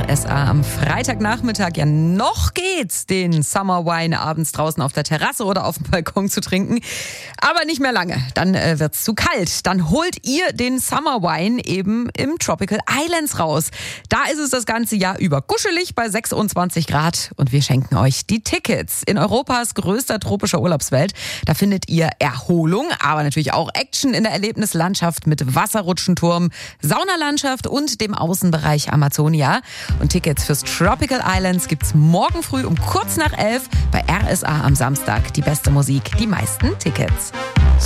RSA am Freitagnachmittag. Ja, noch geht's, den Summer Wine abends draußen auf der Terrasse oder auf dem Balkon zu trinken. Aber nicht mehr lange. Dann wird's zu kalt. Dann holt ihr den Summer Wine eben im Tropical Islands raus. Da ist es das ganze Jahr über kuschelig bei 26 Grad. Und wir schenken euch die Tickets. In Europas größter tropischer Urlaubswelt. Da findet ihr Erholung, aber natürlich auch Action in der Erlebnislandschaft mit Wasserrutschenturm, Saunalandschaft und dem Außenbereich Amazonia. Und Tickets fürs Tropical Islands gibt's morgen früh um kurz nach 11 bei RSA am Samstag. Die beste Musik, die meisten Tickets.